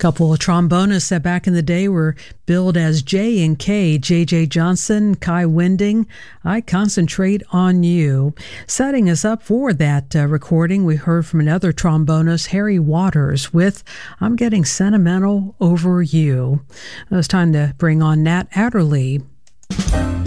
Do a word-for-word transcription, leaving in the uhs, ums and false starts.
Couple of trombonists that back in the day were billed as J and K, J J Johnson, Kai Winding, I Concentrate on You. Setting us up for that uh, recording, we heard from another trombonist, Harry Waters, with I'm Getting Sentimental Over You. It was time to bring on Nat Adderley.